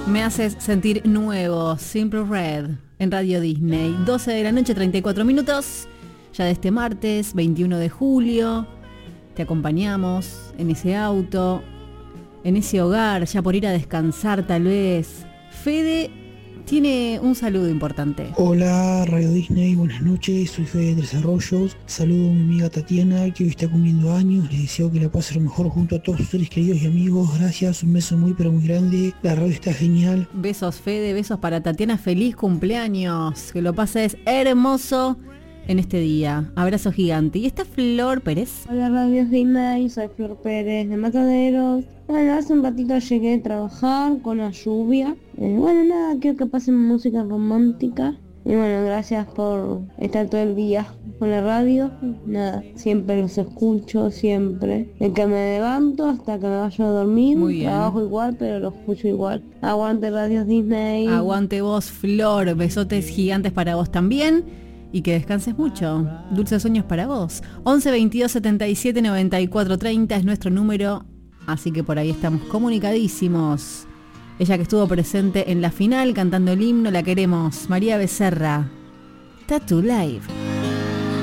Me haces sentir nuevo, Simple Red, en Radio Disney. 12 de la noche, 34 minutos, ya de este martes, 21 de julio. Te acompañamos en ese auto, en ese hogar, ya por ir a descansar tal vez. Fede tiene un saludo importante. Hola Radio Disney, buenas noches, soy Fede de Tres Arroyos. Saludo a mi amiga Tatiana, que hoy está cumpliendo años. Les deseo que la pase lo mejor junto a todos sus seres queridos y amigos. Gracias, un beso muy pero muy grande. La radio está genial. Besos Fede, besos para Tatiana, feliz cumpleaños. Que lo pases hermoso en este día. Abrazo gigante. ¿Y esta Flor Pérez? Hola Radio Disney, soy Flor Pérez de Mataderos. Bueno, hace un ratito llegué a trabajar con la lluvia. Bueno, nada, quiero que pasen música romántica. Y bueno, gracias por estar todo el día con la radio. Nada, siempre los escucho, siempre. De que me levanto hasta que me vaya a dormir. Muy bien. Trabajo igual, pero lo escucho igual. Aguante Radio Disney. Aguante vos, Flor. Besotes gigantes para vos también. Y que descanses mucho. Dulces sueños para vos. 11 22 77 94 30 es nuestro número. Así que por ahí estamos comunicadísimos. Ella que estuvo presente en la final cantando el himno, la queremos. María Becerra. Tattoo Live.